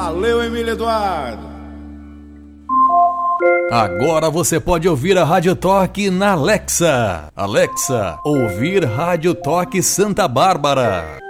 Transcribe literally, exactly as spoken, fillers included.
Valeu, Emílio Eduardo. Agora você pode ouvir a Rádio Toque na Alexa. Alexa, ouvir Rádio Toque Santa Bárbara.